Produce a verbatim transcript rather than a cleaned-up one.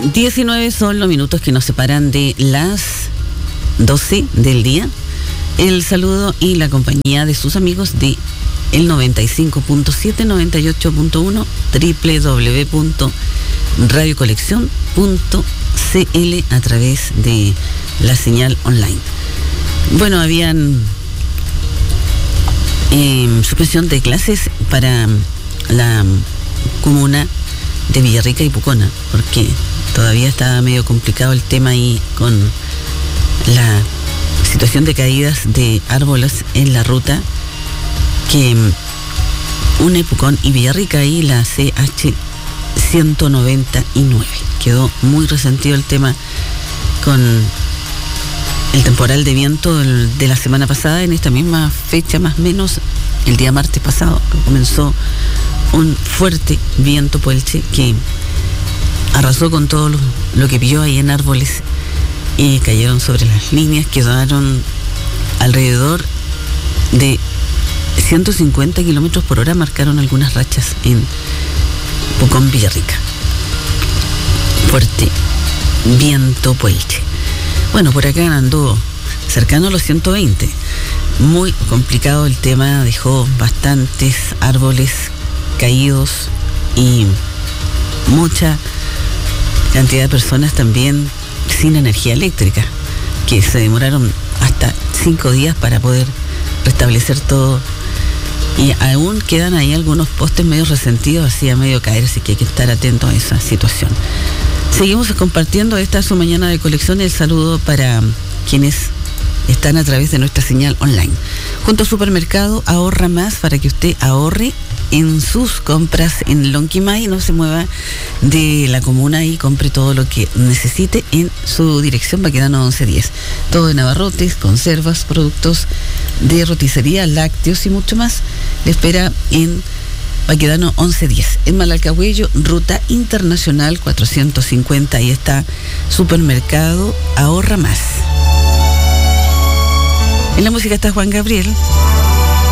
diecinueve son los minutos que nos separan de las doce del día. El saludo y la compañía de sus amigos de el noventa y cinco punto siete, noventa y ocho punto uno, doble u doble u doble u punto radio colección punto c l a través de la señal online. Bueno, habían eh, suspensión de clases para la comuna de Villarrica y Pucona, porque todavía está medio complicado el tema ahí con la situación de caídas de árboles en la ruta que une Pucón y Villarrica y la C H ciento noventa y nueve. Quedó muy resentido el tema con el temporal de viento de la semana pasada. En esta misma fecha, más o menos, el día martes pasado, comenzó un fuerte viento puelche que arrasó con todo lo, lo que pilló ahí en árboles y cayeron sobre las líneas. Quedaron alrededor de ciento cincuenta kilómetros por hora, marcaron algunas rachas en Pucón, Villarrica. Fuerte viento puelche. Bueno, por acá andó cercano a los ciento veinte. Muy complicado el tema, dejó bastantes árboles caídos y mucha cantidad de personas también sin energía eléctrica, que se demoraron hasta cinco días para poder restablecer todo. Y aún quedan ahí algunos postes medio resentidos, así a medio caer, así que hay que estar atentos a esa situación. Seguimos compartiendo esta su mañana de colección. El saludo para quienes están a través de nuestra señal online. Junto al supermercado Ahorra Más, para que usted ahorre en sus compras en Lonquimay, no se mueva de la comuna y compre todo lo que necesite en su dirección Baquedano once diez. Todo en abarrotes, conservas, productos de roticería, lácteos y mucho más. Le espera en Baquedano once diez. En Malalcahuello, ruta internacional cuatrocientos cincuenta. Ahí está Supermercado Ahorra Más. En la música está Juan Gabriel.